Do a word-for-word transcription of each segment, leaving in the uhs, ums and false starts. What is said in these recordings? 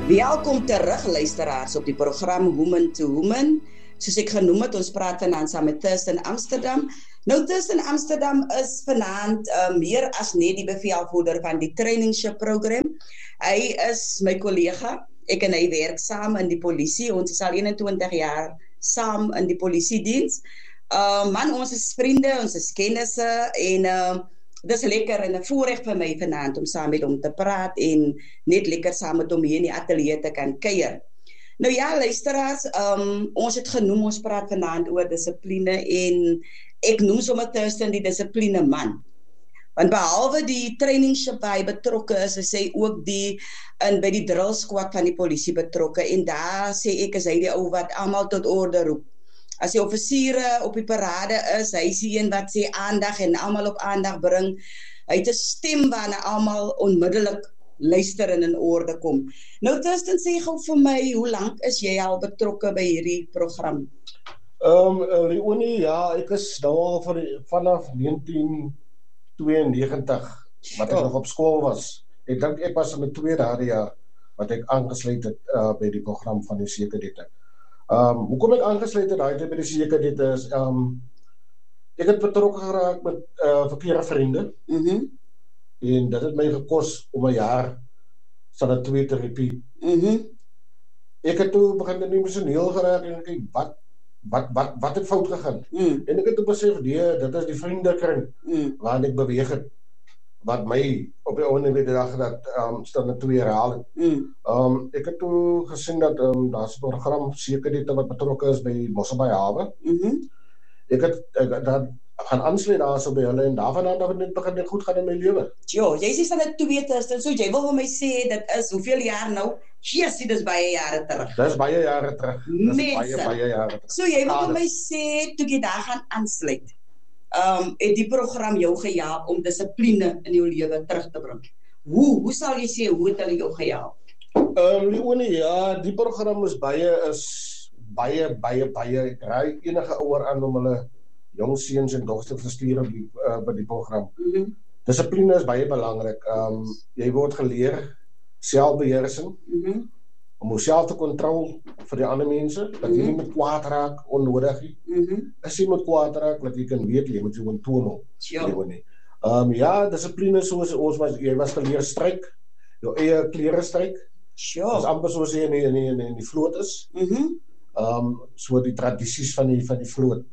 Welkom terug luisteraars op die program Woman to Woman. Soos ek genoem het, ons praat vanaand saam met Thurston Amsterdam. Nou Thurston Amsterdam is vanaand uh, meer as net die bevelvoerder van die trainingship program. Hy is my kollega, ek en hy werk saam in die polisie. Ons is al eenentwintig jaar saam in die polisiediens. Uh, man, ons is vriende, ons is kennisse en uh, dis lekker en 'n voorreg vir my vanaand om saam met hom te praat en net lekker saam met hom hier in die ateljee te kan kuier. Nou ja, luisteraars, um, ons het genoem, ons praat vanaand oor dissipline en ek noem sommer Thurston die dissipline man. Want behalwe die trainingship waar hy betrokke is, is hy ook die in by die drill squad van die polisie betrokke en daar sê ek is hy die ou wat almal tot orde roep. As die offisiere op die parade is, hy is die een wat sê aandag en almal op aandag bring. Hy het 'n stem waarna almal onmiddellik luister en in orde kom. Nou Thurston, sê gou vir my, hoe lank is jy al betrokke by hierdie program? Ehm um, Leonie, ja, ek is nou al van die, vanaf negentien tweeënnegentig wat ek oh. nog op skool was. Ek dink ek was in my tweede jaar wat ek aangesluit het uh, by die program van die C-kadette. Um, hoekom ek aangesluit het daai by die C-kadette is, um, ek het betrokke geraak met uh, verkeerde vriende, Mm-hmm. en dit het my gekos om 'n jaar sal dit twee te repeat. Mm-hmm. Ek het toe begin emosioneel geraak en kyk, wat, wat, wat, wat het fout gegaan? Mm. En ek het toe besef, nee, dit is die vriendekring Mm. waarin ek beweeg het, wat my op die ouene weer die dag dat um, staan in twee herhaling. Mm. Um, ek het toe gesien dat um, daar is 'n program C-kadette wat betrokke is by Mosselbaai Hawe. Mm-hmm. Ek het ek, dat gaan aansluit daar so by hulle en daarvan aan dat het net begin net goed gaan in my lewe. Jo, jy sê dan twee Thurston, so jy wil vir my sê dit is hoeveel jaar nou? Yes, dit is baie jare terug. Dis baie jare terug. Dis Mense. baie baie jare terug. So jy wil Ja, vir my sê toe jy daar gaan aansluit. Um, het die program jou gehelp om dissipline in jou lewe terug te bring? Hoe, hoe sal jy sê, hoe het hulle jou gehelp? Ehm um, Leonie, ja, die program is baie is baie baie baie ek raai enige ouer aan om hulle jong seuns en dogters te stuur op die uh, by die program. Mm-hmm. Dissipline is baie belangrik. Ehm um, jy word geleer selfbeheersing, Mm-hmm. om jouself te kontrol vir die ander mense, dat jy nie met kwaad raak onnodig nie. Mm-hmm. As jy met kwaad raak, dat jy kan weet jy moet jou toon. Ja. Ehm um, ja, dissipline soos ons was, jy was geleer stryk, jou eie klere stryk. Sure. Dis amper soos jy in die, in die, in die, in die vloot is. Mm-hmm. Ehm um, so die tradisies van die van die vloot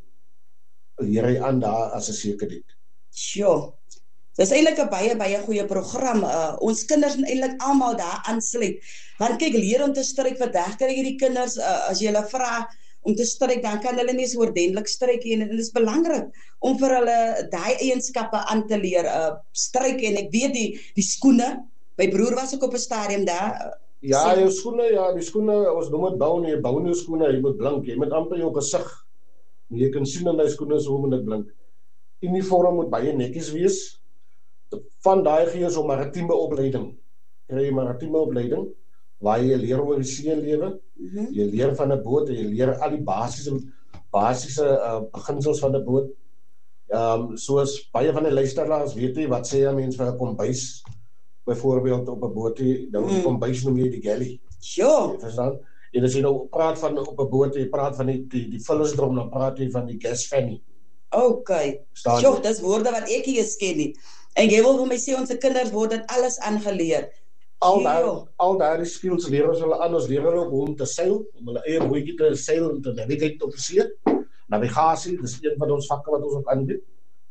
leer hy aan daar as 'n C-kadet. Sure. Dis eintlik 'n baie baie goeie program. Uh, ons kinders moet eintlik almal daar aansluit. Want kyk, leer om te stryk, vandag kry jy die kinders uh, as jy hulle vra om te stryk, dan kan hulle nie so ordentlik stryk nie en dit is belangrik om vir hulle daai eienskappe aan te leer. Uh, stryk en ek weet die die skoene. My broer was ook op 'n stadium daar. Uh, Ja, sê- jou skoene, ja, die skoene, ons noem dit bou nie, bou nie skoene, jy moet blink, jy moet amper jou gesig. Jy kan sien in my skoene so moet dit blink. Uniform moet baie netjies wees. Van daai gee ons om maritieme opleiding. Kry jy maritieme opleiding waar jy leer oor die see lewe, Mhm. jy leer van 'n boot, jy leer al die basiese basiese uh, beginsels van 'n boot. Ehm um, soos baie van die luisteraars weet jy wat sê 'n mens vir 'n kombuis byvoorbeeld op 'n boot, dan Mm. kombuis noem jy die galley. Sure. Jy verstaan? En as jy nou praat van op 'n boot, jy praat van die die, die vullersdrom, dan praat jy van die gas fanny. Okay. Staan Sjoe, jy? dis woorde wat ek hier ken nie. En jy wil vir my sê ons kinders word dit alles aangeleer. Al daai Jo. al daai skills leer ons hulle aan, ons leer hulle hoe om te seil, om hulle eie bootjie te seil en te navigate op die see. Navigasie, dis een van ons vakke wat ons ook aanbied.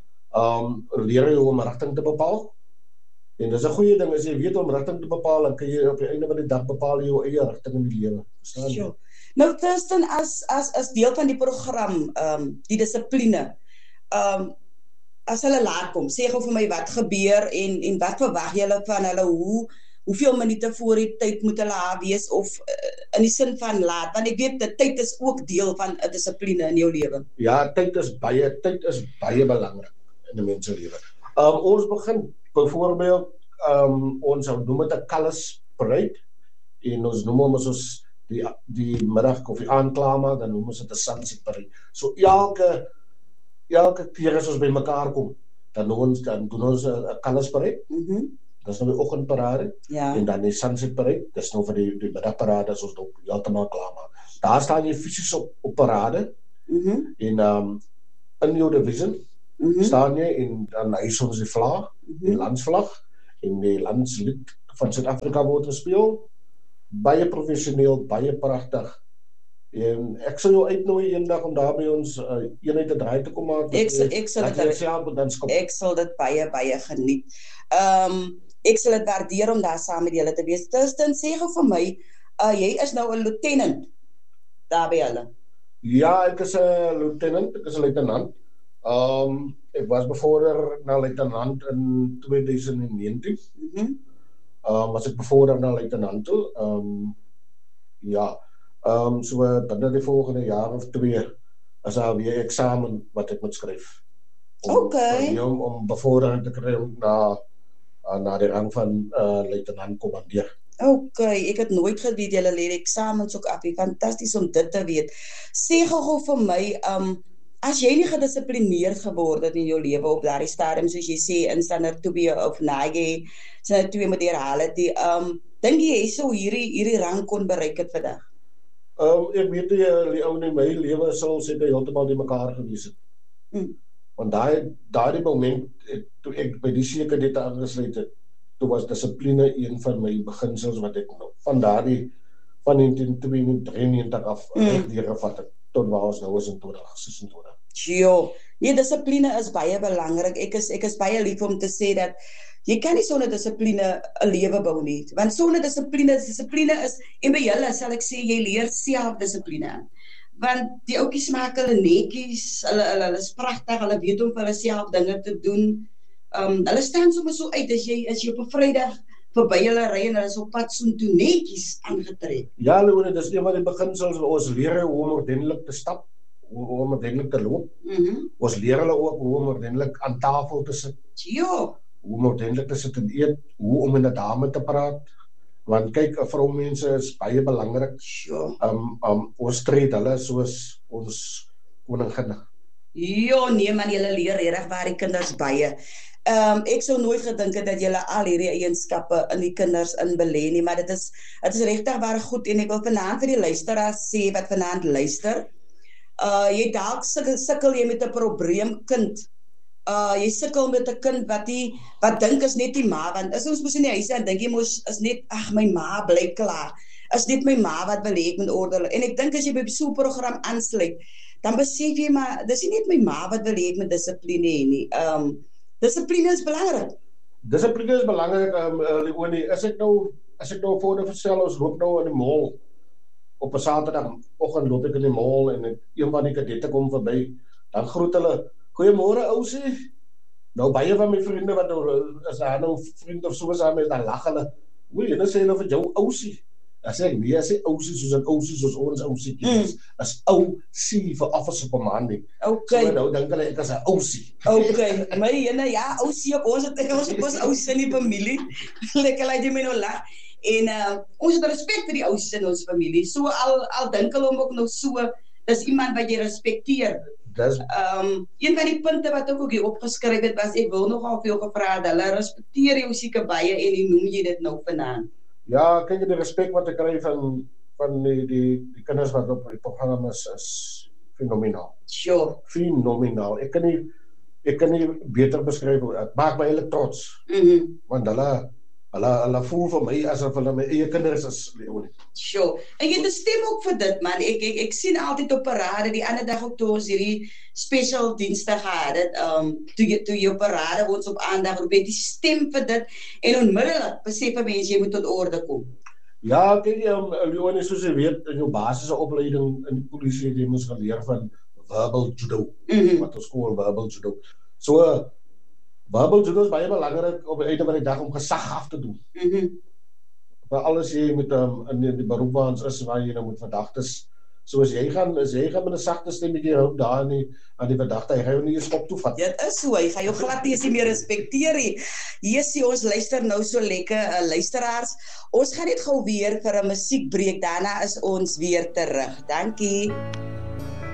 Um leer jy hoe om rigting te bepaal. En dis 'n goeie ding as jy weet om rigting te bepaal, dan kan jy op die einde van die dag bepaal jou eie rigting in die lewe. Verstaan jy? Sjoe. Nou Thurston, as as as deel van die program, ehm um, die dissipline, ehm um, as hulle laat kom, sê gou vir my wat gebeur en en wat verwag julle van hulle, hoe hoeveel minute voor die tyd moet hulle daar wees of uh, in die sin van laat, want ek weet dat tyd is ook deel van 'n dissipline in jou lewe. Ja, tyd is baie tyd is baie belangrik in 'n mens se lewe. Um ons begin byvoorbeeld um ons sou noem dit 'n colors parade en ons noem hom as ons die die middag of die aand klaar maak, dan noem ons dit 'n sunset parade. So elke elke keer as ons by mekaar kom, dan doen ons dan doen ons 'n colors parade. Mhm. dis nou die oggendparade, Ja. en dan die sunset parade, dis nou vir die, die middagparade, as ons nou heeltemal klaar maak. Daar staan jy fisies op, op parade, Mhm. en um, in jou division, Mhm. staan jy, en dan hys ons die vlag, die Mhm. landsvlag, en die landslied van Suid-Afrika word gespeel, baie professioneel, baie pragtig. En ek sal jou uitnooi eendag om daar by ons uh, eenheid te draai te kom maak. Ek sal ek sal dat jy dit self moet dan skop. ek sal dit baie baie geniet. Ehm um, ek sal dit waardeer om daar saam met julle te wees. Tussen sê gou vir my, uh, jy is nou 'n lieutenant daar by hulle. Ja, ek is 'n lieutenant, ek is 'n luitenant. Um, ek was bevorder na luitenant in twintig negentien. Mhm. Um, was ek bevorder na luitenant toe. Um, ja, um, so binne die volgende jaar of twee is daar weer eksamen wat ek moet skryf. Om, Okay. Om, om bevordering te kry na, na die rang van uh, luitenant-kommandeur. OK, ek het nooit geweet julle lê eksamens ook af. Fantasties om dit te weet. Sê gou vir my, um as jy nie gedissiplineerd geword het in jou lewe op daardie stadium soos jy sê in standaard twee of nege, standaard twee met die reality, um dink jy jy sou hierdie hierdie rang kon bereik het vandag? Um, ek weet die, die ou in my lewe sal seker heeltemal die mekaar gewees het. Hmm. Want daai daardie moment het, toe ek by die sekerdette aangesluit het, toe was dissipline een van my beginsels wat ek nou van daardie van negentien drieënnegentig af Mm. reg deurgevat het tot waar ons nou is in twintig sesentwintig. Jo, nee, dissipline is baie belangrik. Ek is ek is baie lief om te sê dat jy kan nie sonder dissipline 'n lewe bou nie. Want sonder dissipline, dissipline is en by julle sal ek sê jy leer selfdissipline. Want die ouetjies maak hulle netjies, hulle hulle hulle is pragtig, hulle weet om vir hulle self dinge te doen. Um hulle staan sommer so uit as jy as jy op 'n Vrydag verby hulle ry en hulle is op pad soontoe netjies aangetrek. Ja, Leone, dis een van die beginsels waar ons leer hoe om ordentlik te stap, hoe om ordentlik te loop. Mhm. Mm Ons leer hulle ook hoe om ordentlik aan tafel te sit, Jo. hoe om ordentlik te sit en eet, hoe om met 'n dame te praat. Want kyk, vroumense is baie belangrik. Jo. Um, um, ons treed hulle soos ons koninginne. Jo, nee man, julle leer regtig waar die kinders baie. Ehm um, ek sou nooit gedink het dat julle al hierdie eienskappe in die kinders inbelê nie, maar dit is dit is regtig baie goed en ek wil vanaand vir die luisteraars sê wat vanaand luister. Uh jy dalk sukkel, sukkel jy met 'n probleemkind. Uh jy sukkel met 'n kind wat die wat dink is net die ma, want is ons mos in die huis en dink jy mos is net ag my ma bly klaar. Is net my ma wat wil hê ek moet ordel. En ek dink as jy by so 'n program aansluit, dan besef jy maar dis nie net my ma wat wil hê ek moet dissipline hê nie. Ehm um, Dissipline is belangrik. Dissipline is belangrik, um, uh, Leonie. As ek nou as ek nou voor te verstel, ons loop nou in die mall. Op 'n Saterdagoggend loop ek in die mall en ek, een van die kadette kom verby. Dan groet hulle, "Goeiemôre ousie." Nou baie van my vriende wat nou as daar nou vriende of soos aan my dan lag hulle. "Oei, hulle sê hulle vir jou ousie." Dan sê ek, "Nee, as jy ousie soos 'n ousie soos ons ousietjies." Mm. As ousie vir officer commanding. Okay. So nou dink hulle ek is 'n ousie. Okay. My ene ja, ousie op ons het ons het ons ousie in die familie. Lekker laat jy my nou lag. En uh, ons het respek vir die ousies in ons familie. So al al dink hulle hom ook nou so, dis iemand wat jy respekteer. Dis Ehm um, een van die punte wat ek ook hier opgeskryf het was ek wil nogal veel gevra het. Hulle respekteer jou seker baie en hoe noem jy dit nou vanaand? Ja, kyk die respek wat ek kry van van die die die kinders wat op die program is is fenomenaal. Sure. Fenomenaal. Ek kan nie ek kan nie beter beskryf. Dit maak my eintlik trots Mhm. Mm want hulle hulle hulle voel vir my asof hulle my eie kinders is, Leonie. Sure. En jy het 'n stem ook vir dit man. Ek ek ek sien altyd op parade die ander dag ook toe ons hierdie special dienste gehad het. Ehm um, toe jy toe jou parade ons op aandag roep jy die stem vir dit en onmiddellik besef 'n mens jy moet tot orde kom. Ja, kyk jy, um, Leonie, soos jy weet, in jou basiese opleiding in die polisie het jy mos geleer van verbal judo. Mhm. Mm Wat ons skool verbal judo. So verbal judo is baie belangrik op die einde van die dag om gesag af te doen. Mhm. Mm Maar alles jy met um, in die, die beroep waar ons is waar jy nou moet verdagtes. So as jy gaan as jy gaan met 'n sagte stemmetjie hou daar in die aan die verdagte, hy gaan jou nie eens op toe vat. Dit is so, hy gaan jou glad nie eens meer respekteer nie. Hier sien ons luister nou so lekker uh, luisteraars. Ons gaan net gou weer vir 'n musiekbreek. Daarna is ons weer terug. Dankie.